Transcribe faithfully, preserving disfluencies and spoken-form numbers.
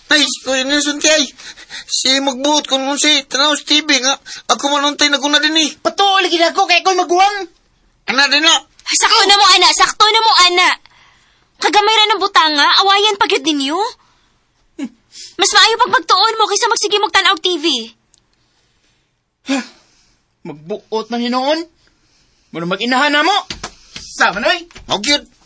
Ay, kuya Nelson kay. Si magbuot kung nun si tanaw sa T V nga. Ako manuntay na kuna din eh. Patuloy gid ako kay ko'y maguwang. Ana din na. Sakto na mo, ana. Sakto na mo, ana. Kagamay ra ng butanga, awayan pagyud ninyo. Mas maayo pag magtuon mo kaysa magsige mong tanaw T V. Magbuot man hinoon. Muna mag-inahan na mo. Sama na eh. Magyud.